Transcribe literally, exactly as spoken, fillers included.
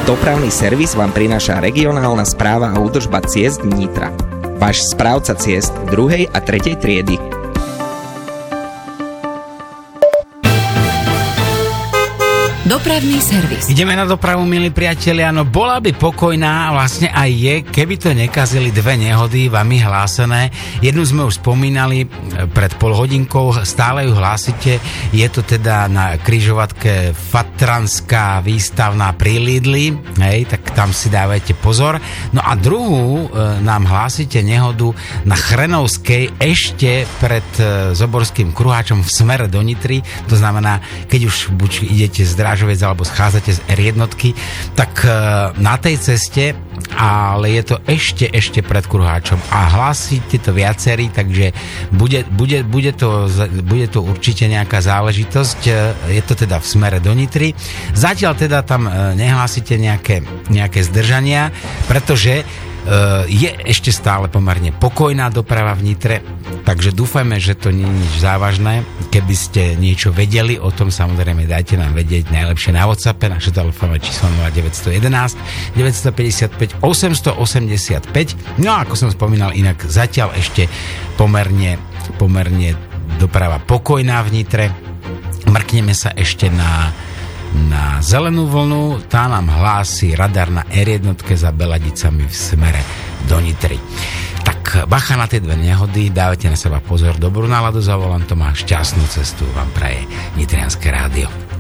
Dopravný servis vám prináša regionálna správa a údržba ciest Nitra. Váš správca ciest druhej a tretej triedy. Dopravný servis. Ideme na dopravu, milí priatelia. No bola by pokojná, vlastne aj je, keby to nekazili dve nehody vami hlásené. Jednu sme už spomínali pred pol hodinkou, stále ju hlásite. Je to teda na križovatke Fatranská výstavná pri Lidli. Hej, tak tam si dávajte pozor. No a druhú e, nám hlásite nehodu na Chrenovskej ešte pred e, Zoborským kruháčom v smere do Nitry. To znamená, keď už buď idete z Drážovec alebo schádzate z er jednotky, tak na tej ceste, ale je to ešte, ešte pred kruháčom a hlásite to viacerí, takže bude, bude, bude, to, bude to určite nejaká záležitosť. Je to teda v smere do Nitry. Zatiaľ teda tam nehlásite nejaké, nejaké zdržania, pretože je ešte stále pomerne pokojná doprava v Nitre, takže dúfajme, že to nie je nič závažné. Keby ste niečo vedeli o tom, samozrejme dajte nám vedieť najlepšie na WhatsAppe, naše telefónne číslo nula deväť jedna jedna, deväť päť päť, osem osem päť. No a ako som spomínal, inak zatiaľ ešte pomerne, pomerne doprava pokojná v Nitre. Mrkneme sa ešte na na zelenú vlnu, tá nám hlási radar na er jednotke za Beladicami v smere do Nitry. Tak bacha na tie dve nehody, dávajte na seba pozor, dobrú náladu za volantom a šťastnú cestu vám praje Nitrianske rádio.